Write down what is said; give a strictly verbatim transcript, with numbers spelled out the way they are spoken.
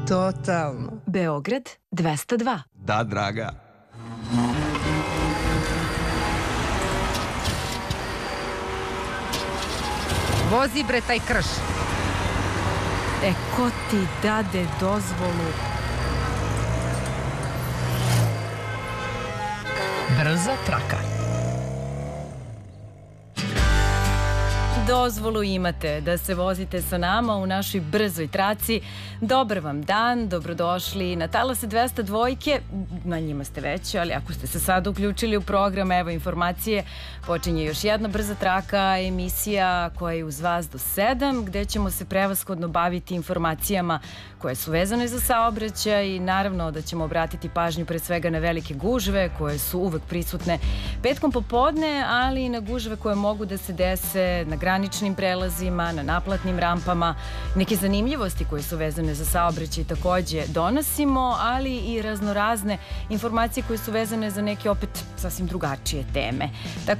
Totalno. Beograd dvesta dva. Da, draga. Vozi bre taj krš. E, ko ti dade dozvolu? Brza traka. Dozvolu imate da se vozite sa nama u našoj brzoj traci. Dobar vam dan, dobrodošli na talase dvesta dva. Na njima ste već, ali ako ste se sad uključili u program, evo informacije. Počinje još jedna brza traka, emisija koja je uz vas do sedam, gde ćemo se prevashodno baviti informacijama koje su vezane za saobraćaj i naravno da ćemo obratiti pažnju pre svega na velike gužve koje su uvek prisutne petkom popodne, ali i na gužve koje mogu da se dese na graničnim prelazima, na naplatnim rampama. Neke zanimljivosti koje su vezane za saobraćaj takođe donosimo, ali i raznorazne informacije koje su vezane za neke opet sasvim drugačije teme. Tako